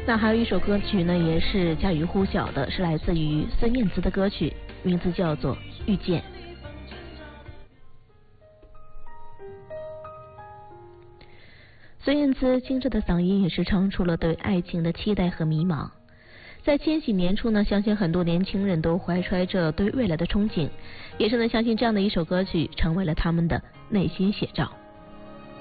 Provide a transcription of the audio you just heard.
那还有一首歌曲呢，也是家喻户晓的，是来自于孙燕姿的歌曲，名字叫做《遇见》。孙燕姿清澈的嗓音也是唱出了对爱情的期待和迷茫。在千禧年初呢，相信很多年轻人都怀揣着对未来的憧憬，也是呢相信这样的一首歌曲成为了他们的内心写照。